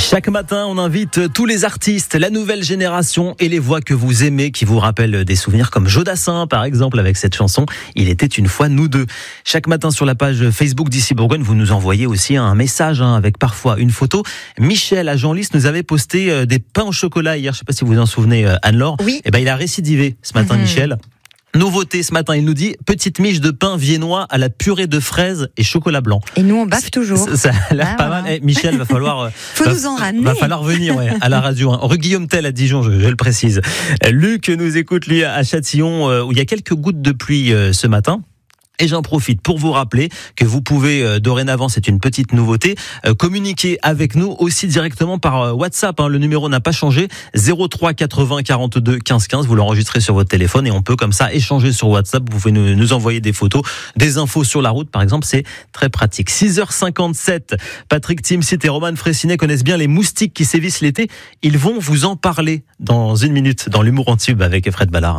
Chaque matin, on invite tous les artistes, la nouvelle génération et les voix que vous aimez, qui vous rappellent des souvenirs comme Jodassin, par exemple, avec cette chanson « Il était une fois nous deux ». Chaque matin sur la page Facebook d'Ici Bourgogne, vous nous envoyez aussi un message avec parfois une photo. Michel à Genlis nous avait posté des pains au chocolat hier, je ne sais pas si vous vous en souvenez, Anne-Laure. Oui. Et il a récidivé ce matin, Michel. Nouveauté ce matin, il nous dit petite miche de pain viennois à la purée de fraises et chocolat blanc. Et nous on baffe toujours. Ça a l'air pas mal. Michel, va falloir nous en ramener. Va falloir venir à la radio. Rue Guillaume Tell à Dijon, je le précise. Luc nous écoute lui à Châtillon où il y a quelques gouttes de pluie ce matin. Et j'en profite pour vous rappeler que vous pouvez dorénavant, c'est une petite nouveauté, communiquer avec nous aussi directement par WhatsApp. Le numéro n'a pas changé, 03 80 42 15 15. Vous l'enregistrez sur votre téléphone et on peut comme ça échanger sur WhatsApp. Vous pouvez nous envoyer des photos, des infos sur la route par exemple, c'est très pratique. 6h57, Patrick Timsit et Roman Fressinet connaissent bien les moustiques qui sévissent l'été. Ils vont vous en parler dans une minute dans l'humour en tube avec Fred Ballard.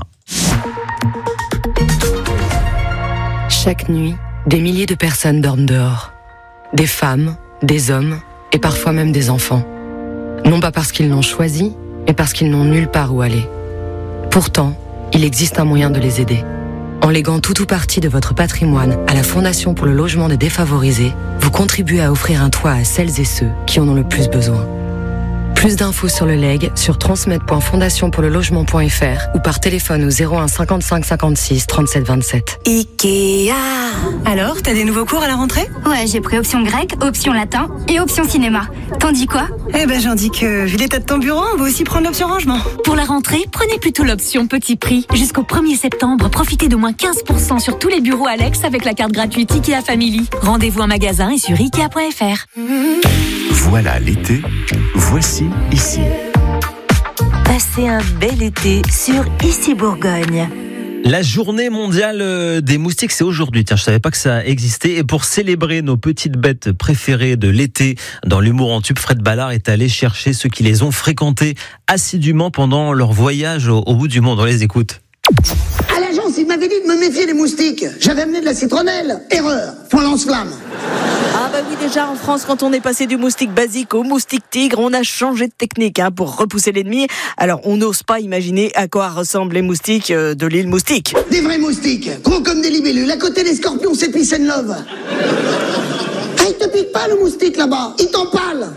Chaque nuit, des milliers de personnes dorment dehors. Des femmes, des hommes et parfois même des enfants. Non pas parce qu'ils l'ont choisi, mais parce qu'ils n'ont nulle part où aller. Pourtant, il existe un moyen de les aider. En léguant tout ou partie de votre patrimoine à la Fondation pour le logement des défavorisés, vous contribuez à offrir un toit à celles et ceux qui en ont le plus besoin. Plus d'infos sur le legs sur transmed.fondationpourlelogement.fr ou par téléphone au 01 55 56 37 27. Ikea. Alors, t'as des nouveaux cours à la rentrée ? Ouais, j'ai pris option grec, option latin et option cinéma. T'en dis quoi ? J'en dis que, vu l'état de ton bureau, on va aussi prendre l'option rangement. Pour la rentrée, prenez plutôt l'option petit prix. Jusqu'au 1er septembre, profitez de moins 15% sur tous les bureaux Alex avec la carte gratuite Ikea Family. Rendez-vous en magasin et sur Ikea.fr. Voilà l'été, voici Ici. Passez un bel été sur Ici Bourgogne. La journée mondiale des moustiques, c'est aujourd'hui. Tiens, je savais pas que ça existait. Et pour célébrer nos petites bêtes préférées de l'été, dans l'humour en tube, Fred Ballard est allé chercher ceux qui les ont fréquentés assidûment pendant leur voyage au bout du monde. On les écoute. À l'agence, il m'avait dit de me méfier des moustiques. J'avais amené de la citronnelle. Erreur. Point lance-flamme. Oui, déjà en France, quand on est passé du moustique basique au moustique tigre, on a changé de technique pour repousser l'ennemi. Alors on n'ose pas imaginer à quoi ressemblent les moustiques de l'île Moustique. Des vrais moustiques, gros comme des libellules. À côté des scorpions, c'est peace and love. Il te pique pas le moustique là-bas, il t'empale.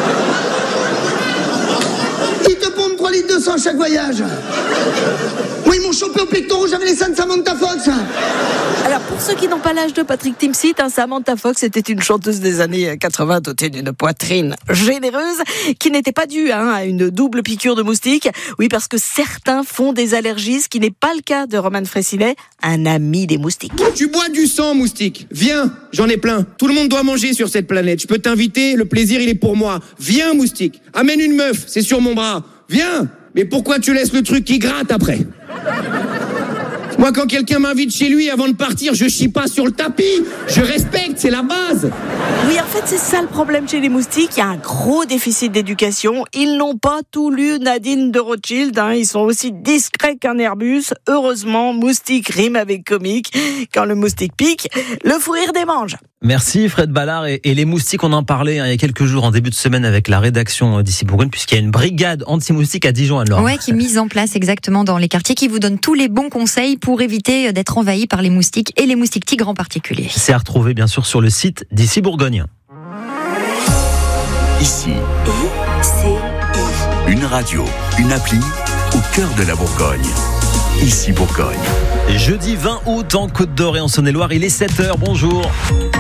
Il te pompe 3 litres de sang chaque voyage. Moi, ils m'ont chopé au pectoral, j'avais les seins de Samantha Fox. Alors, pour ceux qui n'ont pas l'âge de Patrick Timsit, Samantha Fox était une chanteuse des années 80 dotée d'une poitrine généreuse qui n'était pas due à une double piqûre de moustique. Oui, parce que certains font des allergies, ce qui n'est pas le cas de Roman Fressinet, un ami des moustiques. Tu bois du sang, moustique. Viens, j'en ai plein. Tout le monde doit manger sur cette planète. Je peux t'inviter, le plaisir, il est pour moi. Viens, moustique. Amène une meuf, c'est sur mon bras. Viens. Mais pourquoi tu laisses le truc qui gratte après ? Moi, quand quelqu'un m'invite chez lui, avant de partir, je chie pas sur le tapis. Je respecte, c'est la base. Oui, en fait, c'est ça le problème chez les moustiques. Il y a un gros déficit d'éducation. Ils n'ont pas tout lu Nadine de Rothschild. Ils sont aussi discrets qu'un Airbus. Heureusement, moustique rime avec comique. Quand le moustique pique, le fou rire démange. Merci Fred Ballard. Et les moustiques, on en parlait il y a quelques jours en début de semaine avec la rédaction d'Ici Bourgogne, puisqu'il y a une brigade anti-moustique à Dijon. Alors. Ouais, qui est mise en place exactement dans les quartiers, qui vous donne tous les bons conseils pour éviter d'être envahi par les moustiques et les moustiques tigres en particulier. C'est à retrouver bien sûr sur le site d'Ici Bourgogne. Ici, une radio, une appli au cœur de la Bourgogne. Ici Bourgogne. Jeudi 20 août en Côte d'Or et en Saône-et-Loire, il est 7h, bonjour.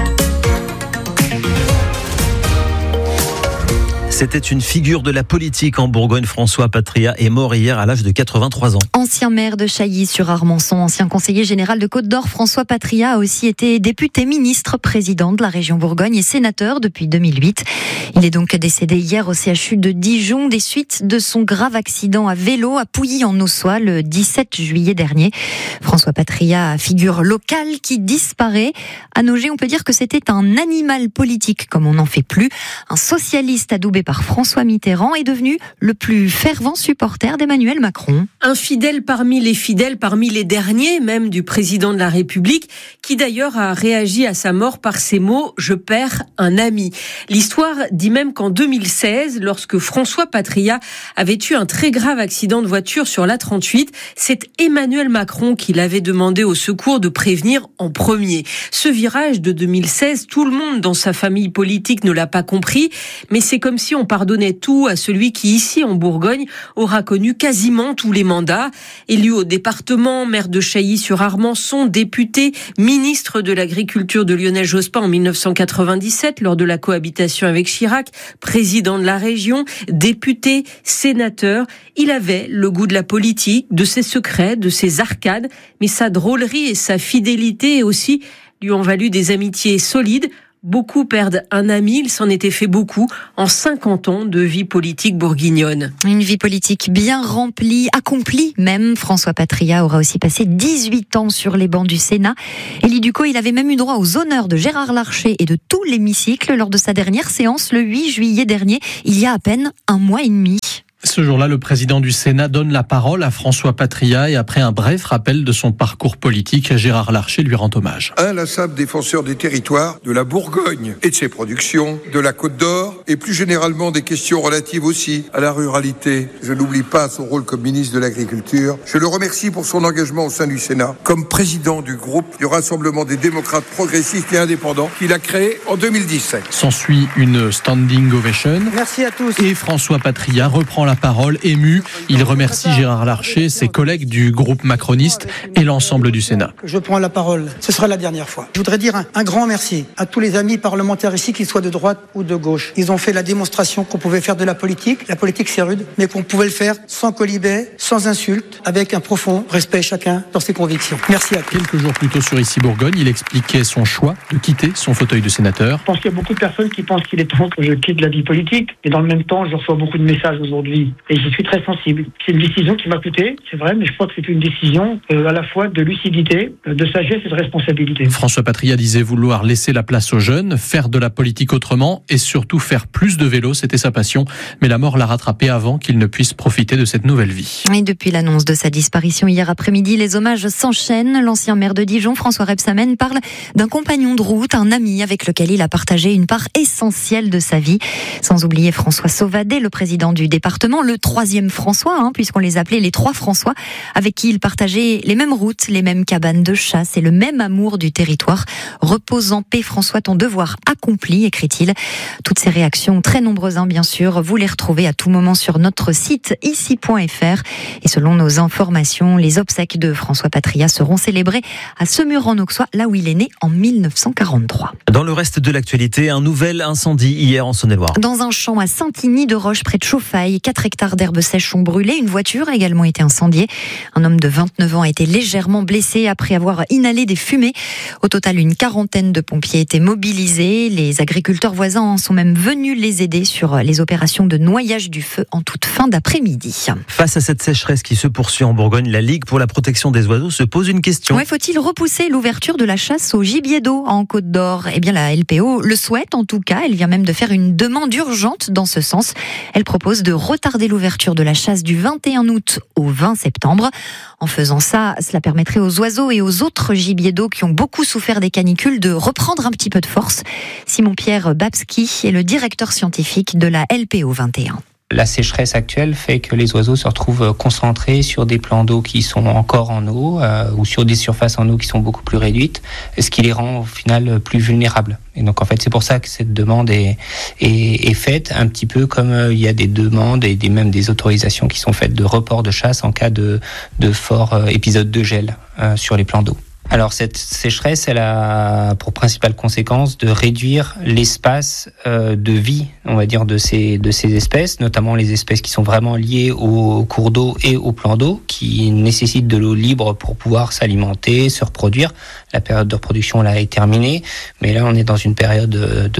C'était une figure de la politique en Bourgogne. François Patria est mort hier à l'âge de 83 ans. Ancien maire de Chailly-sur-Armançon, ancien conseiller général de Côte d'Or, François Patria a aussi été député, ministre, président de la région Bourgogne et sénateur depuis 2008. Il est donc décédé hier au CHU de Dijon des suites de son grave accident à vélo à Pouilly-en-Ossois le 17 juillet dernier. François Patria, figure locale qui disparaît. À Nogé, on peut dire que c'était un animal politique comme on n'en fait plus. Un socialiste adoubé par François Mitterrand, est devenu le plus fervent supporter d'Emmanuel Macron. Un fidèle parmi les derniers même du président de la République, qui d'ailleurs a réagi à sa mort par ces mots « Je perds un ami ». L'histoire dit même qu'en 2016, lorsque François Patriat avait eu un très grave accident de voiture sur l'A38, c'est Emmanuel Macron qui l'avait demandé au secours de prévenir en premier. Ce virage de 2016, tout le monde dans sa famille politique ne l'a pas compris, mais c'est comme si on pardonnait tout à celui qui, ici en Bourgogne, aura connu quasiment tous les mandats. Élu au département, maire de Chailly-sur-Armançon, député, ministre de l'Agriculture de Lionel Jospin en 1997 lors de la cohabitation avec Chirac, président de la région, député, sénateur. Il avait le goût de la politique, de ses secrets, de ses arcades, mais sa drôlerie et sa fidélité aussi lui ont valu des amitiés solides. Beaucoup perdent un ami, il s'en était fait beaucoup en 50 ans de vie politique bourguignonne. Une vie politique bien remplie, accomplie même. François Patriat aura aussi passé 18 ans sur les bancs du Sénat. Élie Ducot, il avait même eu droit aux honneurs de Gérard Larcher et de tout l'hémicycle lors de sa dernière séance le 8 juillet dernier, il y a à peine un mois et demi. Ce jour-là, le président du Sénat donne la parole à François Patriat et après un bref rappel de son parcours politique, Gérard Larcher lui rend hommage. Inlassable défenseur des territoires, de la Bourgogne et de ses productions, de la Côte d'Or et plus généralement des questions relatives aussi à la ruralité. Je n'oublie pas son rôle comme ministre de l'Agriculture. Je le remercie pour son engagement au sein du Sénat comme président du groupe du Rassemblement des démocrates progressistes et indépendants qu'il a créé en 2017. S'ensuit une standing ovation. Merci à tous. Et François Patriat reprend la parole, ému. Il remercie Gérard Larcher, ses collègues du groupe macroniste et l'ensemble du Sénat. Je prends la parole. Ce sera la dernière fois. Je voudrais dire un grand merci à tous les amis parlementaires ici, qu'ils soient de droite ou de gauche. Ils ont fait la démonstration qu'on pouvait faire de la politique. La politique, c'est rude, mais qu'on pouvait le faire sans colibet, sans insulte, avec un profond respect chacun dans ses convictions. Merci à tous. Quelques jours plus tôt sur Ici Bourgogne, il expliquait son choix de quitter son fauteuil de sénateur. Je pense qu'il y a beaucoup de personnes qui pensent qu'il est temps que je quitte la vie politique. Et dans le même temps, je reçois beaucoup de messages aujourd'hui. Et j'y suis très sensible. C'est une décision qui m'a coûté, c'est vrai, mais je crois que c'est une décision à la fois de lucidité, de sagesse et de responsabilité. François Patriat disait vouloir laisser la place aux jeunes, faire de la politique autrement et surtout faire plus de vélo, c'était sa passion. Mais la mort l'a rattrapé avant qu'il ne puisse profiter de cette nouvelle vie. Et depuis l'annonce de sa disparition hier après-midi, les hommages s'enchaînent. L'ancien maire de Dijon, François Rebsamen, parle d'un compagnon de route, un ami avec lequel il a partagé une part essentielle de sa vie. Sans oublier François Sauvadet, le président du département, le troisième François, puisqu'on les appelait les trois François, avec qui il partageait les mêmes routes, les mêmes cabanes de chasse et le même amour du territoire. Repose en paix, François, ton devoir accompli, écrit-il. Toutes ces réactions, très nombreuses, bien sûr, vous les retrouvez à tout moment sur notre site ici.fr. Et selon nos informations, les obsèques de François Patriat seront célébrées à Semur-en-Auxois, là où il est né en 1943. Dans le reste de l'actualité, un nouvel incendie hier en Saône-et-Loire. Dans un champ à Saint-Igny-de-Roche, près de Chauffailles, 4 hectares d'herbes sèches ont brûlé. Une voiture a également été incendiée. Un homme de 29 ans a été légèrement blessé après avoir inhalé des fumées. Au total, une quarantaine de pompiers étaient mobilisés. Les agriculteurs voisins sont même venus les aider sur les opérations de noyage du feu en toute fin d'après-midi. Face à cette sécheresse qui se poursuit en Bourgogne, la Ligue pour la protection des oiseaux se pose une question. Faut-il repousser l'ouverture de la chasse au gibier d'eau en Côte d'Or ? Eh bien, la LPO le souhaite en tout cas. Elle vient même de faire une demande urgente dans ce sens. Elle propose de retarder l'ouverture de la chasse du 21 août au 20 septembre. En faisant ça, cela permettrait aux oiseaux et aux autres gibiers d'eau qui ont beaucoup souffert des canicules de reprendre un petit peu de force. Simon-Pierre Babski est le directeur scientifique de la LPO 21. La sécheresse actuelle fait que les oiseaux se retrouvent concentrés sur des plans d'eau qui sont encore en eau ou sur des surfaces en eau qui sont beaucoup plus réduites, ce qui les rend au final plus vulnérables. Et donc en fait c'est pour ça que cette demande est faite, un petit peu comme il y a des demandes et même des autorisations qui sont faites de report de chasse en cas de forts épisodes de gel sur les plans d'eau. Alors cette sécheresse, elle a pour principale conséquence de réduire l'espace de vie, on va dire, de ces espèces, notamment les espèces qui sont vraiment liées aux cours d'eau et aux plans d'eau, qui nécessitent de l'eau libre pour pouvoir s'alimenter, se reproduire. La période de reproduction là est terminée, mais là on est dans une période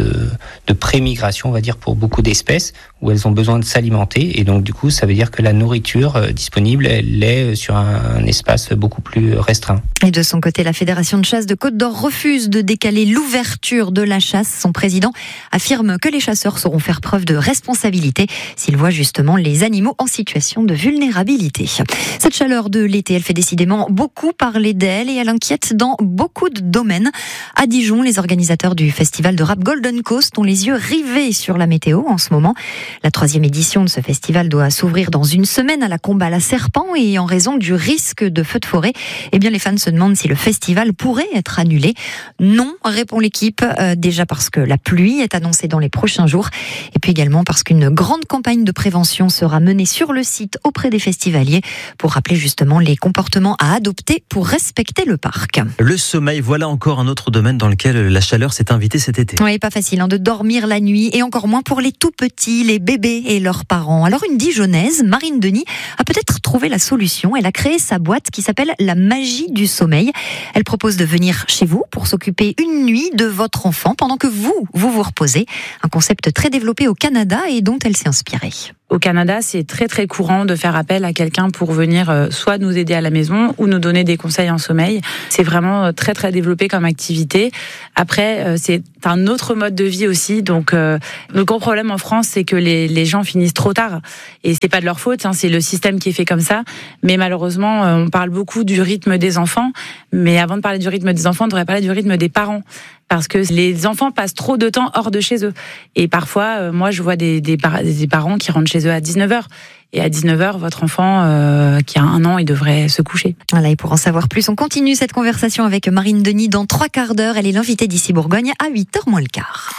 de pré-migration, on va dire, pour beaucoup d'espèces, où elles ont besoin de s'alimenter, et donc du coup ça veut dire que la nourriture disponible, elle est sur un espace beaucoup plus restreint. Et de son côté, côté, la Fédération de chasse de Côte d'Or refuse de décaler l'ouverture de la chasse. Son président affirme que les chasseurs sauront faire preuve de responsabilité s'ils voient justement les animaux en situation de vulnérabilité. Cette chaleur de l'été, elle fait décidément beaucoup parler d'elle et elle inquiète dans beaucoup de domaines. À Dijon, les organisateurs du festival de rap Golden Coast ont les yeux rivés sur la météo en ce moment. La 3e édition de ce festival doit s'ouvrir dans une semaine à la Comballe-à-Serpent et en raison du risque de feu de forêt, eh bien les fans se demandent si le festival pourrait être annulé. Non, répond l'équipe, déjà parce que la pluie est annoncée dans les prochains jours et puis également parce qu'une grande campagne de prévention sera menée sur le site auprès des festivaliers pour rappeler justement les comportements à adopter pour respecter le parc. Le sommeil, voilà encore un autre domaine dans lequel la chaleur s'est invitée cet été. Oui, pas facile de dormir la nuit et encore moins pour les tout petits, les bébés et leurs parents. Alors une Dijonnaise, Marine Denis, a peut-être trouvé la solution. Elle a créé sa boîte qui s'appelle La Magie du Sommeil. Elle propose de venir chez vous pour s'occuper une nuit de votre enfant pendant que vous reposez. Un concept très développé au Canada et dont elle s'est inspirée. Au Canada, c'est très très courant de faire appel à quelqu'un pour venir soit nous aider à la maison ou nous donner des conseils en sommeil. C'est vraiment très très développé comme activité. Après, c'est un autre mode de vie aussi. Donc, le gros problème en France, c'est que les gens finissent trop tard. Et c'est pas de leur faute, c'est le système qui est fait comme ça. Mais malheureusement, on parle beaucoup du rythme des enfants. Mais avant de parler du rythme des enfants, on devrait parler du rythme des parents. Parce que les enfants passent trop de temps hors de chez eux. Et parfois, moi, je vois des parents qui rentrent chez eux à 19h. Et à 19h, votre enfant qui a 1 an, il devrait se coucher. Voilà, et pour en savoir plus, on continue cette conversation avec Marine Denis dans 3 quarts d'heure. Elle est l'invitée d'Ici Bourgogne à 8h moins le quart.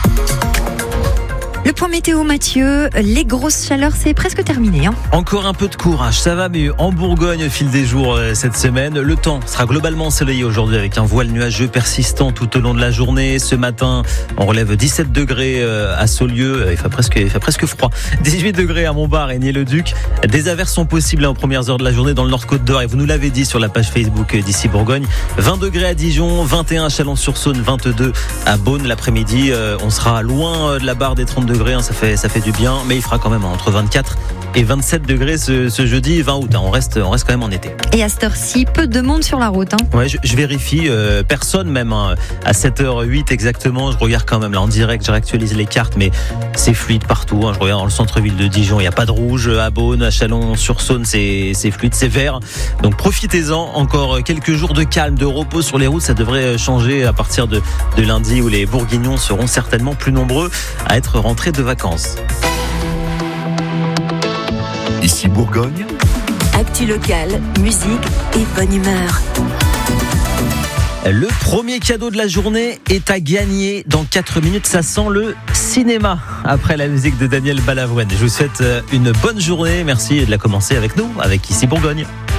Le point météo, Mathieu, les grosses chaleurs, c'est presque terminé. Encore un peu de courage, ça va mieux en Bourgogne au fil des jours cette semaine. Le temps sera globalement ensoleillé aujourd'hui avec un voile nuageux persistant tout au long de la journée. Ce matin, on relève 17 degrés à Saulieu, il fait presque froid. 18 degrés à Montbard et Niay-le-Duc. Des averses sont possibles en premières heures de la journée dans le Nord-Côte d'Or et vous nous l'avez dit sur la page Facebook d'Ici Bourgogne. 20 degrés à Dijon, 21 à Chalon-sur-Saône, 22 à Beaune. L'après-midi, on sera loin de la barre des 30 degrés, ça fait du bien, mais il fera quand même entre 24 et 27 degrés ce jeudi 20 août. On reste quand même en été. Et à cette heure-ci, peu de monde sur la route. Ouais, je vérifie, personne même à 7h08 exactement. Je regarde quand même là en direct, je réactualise les cartes, mais c'est fluide partout. Je regarde dans le centre-ville de Dijon, il n'y a pas de rouge. À Beaune, à Chalon-sur-Saône, c'est fluide, c'est vert. Donc profitez-en. Encore quelques jours de calme, de repos sur les routes. Ça devrait changer à partir de lundi où les Bourguignons seront certainement plus nombreux à être rentrés de vacances. Ici Bourgogne. Actu locale, musique et bonne humeur. Le premier cadeau de la journée est à gagner dans 4 minutes. Ça sent le cinéma après la musique de Daniel Balavoine. Je vous souhaite une bonne journée. Merci de la commencer avec nous, avec Ici Bourgogne.